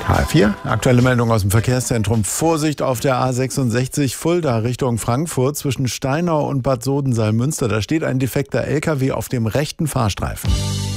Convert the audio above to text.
H4, aktuelle Meldung aus dem Verkehrszentrum. Vorsicht auf der A66 Fulda Richtung Frankfurt zwischen Steinau und Bad Soden-Salmünster. Da steht ein defekter LKW auf dem rechten Fahrstreifen.